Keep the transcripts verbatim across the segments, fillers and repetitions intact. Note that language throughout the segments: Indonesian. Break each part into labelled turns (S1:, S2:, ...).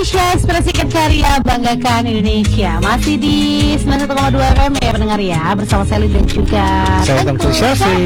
S1: Indonesia, ekspresikan karya, banggakan Indonesia. Masih di sembilan puluh satu koma dua F M ya pendengar ya, bersama saya dan juga
S2: saya Tengku Syafi.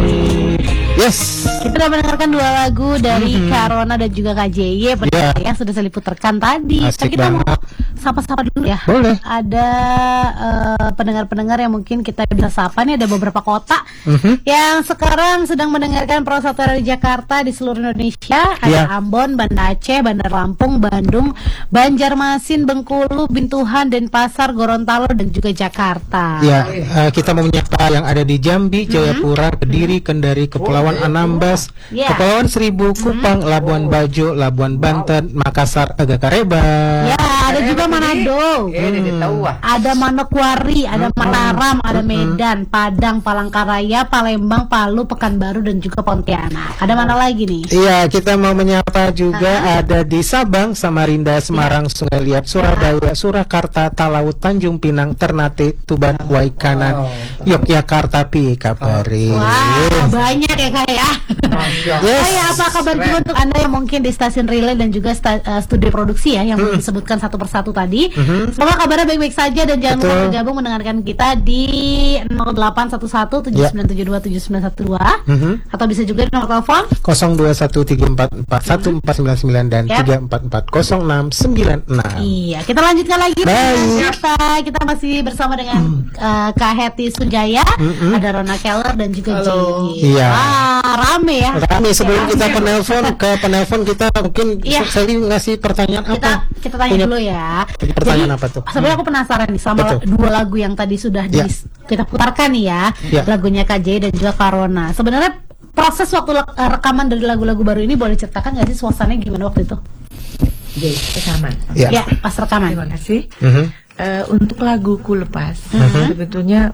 S2: Yes.
S1: Kita udah mendengarkan dua lagu dari mm-hmm. Karona dan juga K J Y pendengar yeah. yang sudah saya putarkan tadi.
S2: Asik
S1: kita
S2: banget.
S1: mau sapa-sapa dulu ya.
S2: Boleh.
S1: Ada uh, pendengar-pendengar yang mungkin kita bisa sapa nih, ada beberapa kota mm-hmm. yang sekarang sedang mendengarkan Prosautra di Jakarta di seluruh Indonesia. Ada yeah. Ambon, Banda Aceh, Bandar Lampung, Bandung, Banjarmasin, Bengkulu, Bintuhan, Denpasar, Gorontalo dan juga Jakarta.
S2: Ya, uh, kita mau menyapa yang ada di Jambi, Jayapura, mm-hmm. Kediri, Kendari, Kepulauan Anambas, yeah. Kepulauan Seribu, Kupang, mm-hmm. Labuan Bajo, Labuan Banten, Makassar, Agakareba.
S1: Ya, ada juga Manado. Hmm. Ada Manokwari, ada Mataram, ada Medan, Padang, Palangkaraya, Palembang, Palu, Pekanbaru dan juga Pontianak. Ada mana lagi nih?
S2: Iya, kita mau menyapa juga uh-huh. ada di Sabang, Samarinda, Semarang, yeah. Sungai Liat, Surabaya, Surakarta, Talaut, Tanjung Pinang, Ternate, Tuban, Waikana, oh. Yogyakarta, Pikabari.
S1: Wow, banyak ya kak ya. Yes. Oh ya, apa kabar juga untuk Anda yang mungkin di stasiun relay dan juga sta- uh, studio produksi ya yang hmm. disebutkan satu persatu tadi. Mm-hmm. Semoga kabarnya baik-baik saja dan jangan lupa bergabung mendengarkan kita di nol delapan satu satu tujuh sembilan tujuh dua tujuh sembilan satu dua mm-hmm. atau bisa juga di nomor telepon
S2: nol dua satu tiga empat empat satu empat sembilan sembilan dan yep. tiga empat empat nol enam sembilan enam.
S1: Iya, kita lanjutkan lagi. Kita kita masih bersama dengan mm. uh, Kak Heti Sunjaya, mm-hmm. ada Rona Keller dan juga Jenny.
S2: Iya.
S1: Ah, rame ya.
S2: Rame. Sebelum ya, kita penelpon ke penelpon kita mungkin ya. Sally ngasih pertanyaan
S1: kita,
S2: apa?
S1: Kita tanya Punya, dulu ya.
S2: Pertanyaan
S1: Jadi,
S2: apa tuh?
S1: Sebenarnya aku penasaran nih sama Betul. dua lagu yang tadi sudah
S2: ya.
S1: di, kita putarkan nih ya, ya. Lagunya K J dan juga Karona. Sebenarnya proses waktu rekaman dari lagu-lagu baru ini boleh ceritakan nggak sih suasananya gimana waktu itu?
S3: Jadi rekaman.
S1: Ya. ya, pas rekaman.
S3: Terima kasih.
S2: Uh-huh.
S3: Uh, untuk lagu Ku Lepas,
S1: uh-huh.
S3: sebetulnya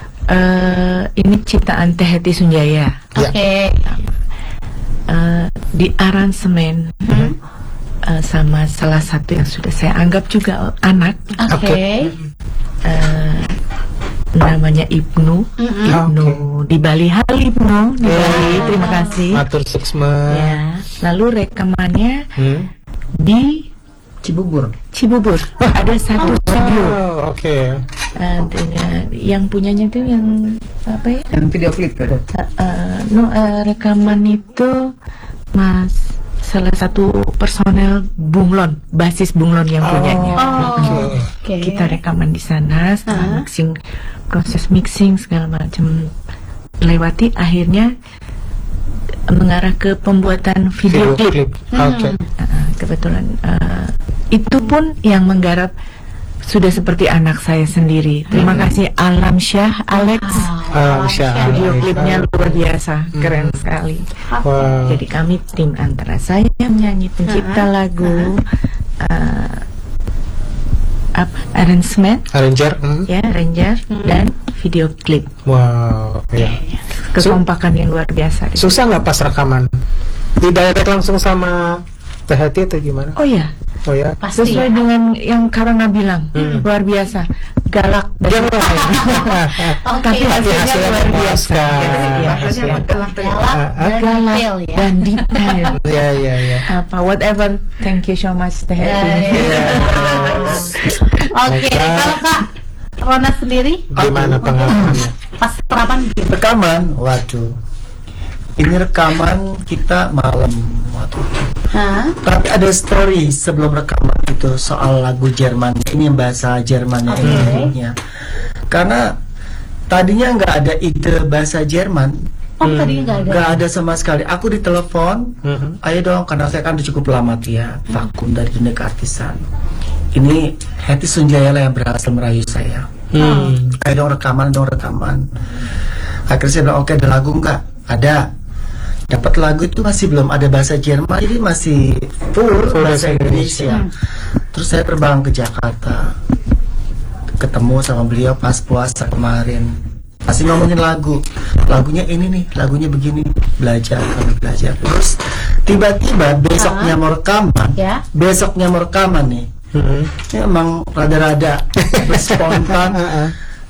S3: uh, ini ciptaan Teh Heti Sunjaya.
S1: Oke. Okay.
S3: Uh, di aransemen. Uh-huh. Uh, sama salah satu yang sudah saya anggap juga anak,
S1: oke, okay.
S3: uh, namanya Ibnu, mm-hmm. Ibnu okay. di Bali, halo Ibnu di yeah. Bali, terima kasih.
S2: Matur suksma.
S3: Ya, lalu rekamannya hmm? di
S4: Cibubur.
S3: Cibubur, ada satu
S2: oh,
S3: studio.
S2: Oh, oke. Okay.
S3: Uh, yang punyanya itu yang apa ya?
S4: Yang video klip kan?
S3: Uh, uh, no, uh, rekaman itu Mas. Salah satu personel Bunglon, basis Bunglon yang punyanya.
S1: Oh,
S3: okay. Okay. Kita rekaman di sana, setelah uh-huh. mixing, proses mixing segala macam lewati, akhirnya mengarah ke pembuatan video, video klip.
S2: Okay.
S3: Uh, kebetulan uh, itu pun yang menggarap sudah seperti anak saya sendiri. Terima hmm. kasih Alam Syah, Alex.
S2: Wow. Alam Syah.
S3: Video klipnya luar biasa, hmm. keren sekali.
S2: Wow.
S3: Jadi kami tim antara saya menyanyi, pencipta uh-huh. lagu, uh, apa, arrangement,
S2: arranger, hmm.
S3: ya, arranger hmm. dan video klip.
S2: Wow, ya.
S3: Yeah. Kekompakan yang luar biasa.
S2: Susah nggak pas rekaman? Didirect langsung sama Teh Heti atau gimana?
S3: Oh ya.
S2: Oh ya.
S3: Pasti sesuai ya. Dengan yang Karona bilang, hmm. luar biasa, galak dan tapi hasilnya luar biasa. Galak dan detail.
S2: Ya ya ya.
S3: Apa whatever. Thank you so much Teh Heti.
S1: Oke, kalau Kak Rona sendiri
S2: gimana pengalamannya?
S1: Pas rekaman
S4: rekaman, waduh. Ini rekaman kita malam waktu itu.
S1: Hah?
S4: Tapi ada story sebelum rekaman itu soal lagu Jerman. Ini yang bahasa Jermannya
S1: okay.
S4: ini. Karena tadinya nggak ada ide bahasa Jerman.
S1: Oh, hmm. tadinya nggak ada.
S4: Nggak ada sama sekali. Aku ditelepon, hmm. ayo dong, karena saya kan udah cukup lama ya, vakum dari dunia keartisan. Ini Heti Sunjaya lah yang berhasil merayu saya. Hmm. Ayo dong rekaman, dong rekaman. Akhirnya saya bilang, oke, ada lagu nggak? Ada. Dapat lagu itu masih belum ada bahasa Jerman, jadi masih full, full bahasa Indonesia. Hmm. Terus saya terbang ke Jakarta, ketemu sama beliau pas puasa kemarin. Masih ngomongin lagu, lagunya ini nih, lagunya begini, belajar, kami belajar. Terus tiba-tiba besoknya mau rekaman,
S1: ya?
S4: besoknya mau rekaman nih. Hmm. Ini emang rada-rada spontan.